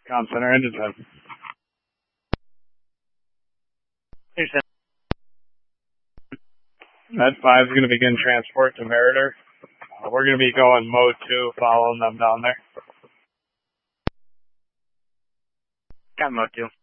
Comm center engine 10. Med 5 is going to begin transport to Meritor. We're going to be going mode 2, following them down there. Got mode 2.